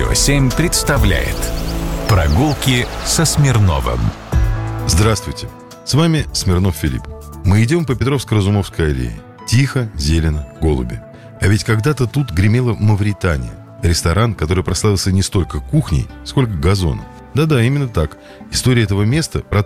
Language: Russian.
Радио 7 представляет «Прогулки со Смирновым». Здравствуйте, с вами Смирнов Филипп. Мы идем по Петровско-Разумовской аллее. Тихо, зелено, голуби. А ведь когда-то тут гремела Мавритания. Ресторан, который прославился не столько кухней, сколько газоном. Да-да, именно так. История этого места про